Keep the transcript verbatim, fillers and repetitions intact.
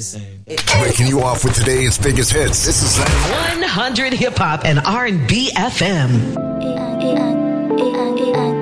Breaking you off with today's biggest hits. This is one hundred Hip Hop and R and B F M.